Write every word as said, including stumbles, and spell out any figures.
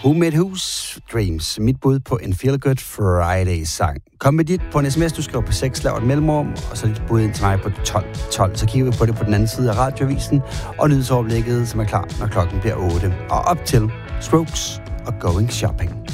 Who Made Whose Dreams. Mit bud på en Feel Good Friday-sang. Kom med dit på en sms, du skriver på seks, lav et mellemrum, og så dit bud ind til mig på tolv tolv. Så kigger vi på det på den anden side af radioavisen, og nyhedsoverblikket, som er klar, når klokken bliver otte. Og op til Strokes og Going Shopping.